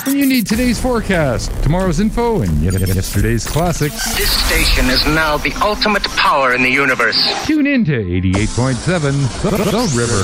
When you need today's forecast, tomorrow's info, and yesterday's classics. This station is now the ultimate power in the universe. Tune in to 88.7 The River.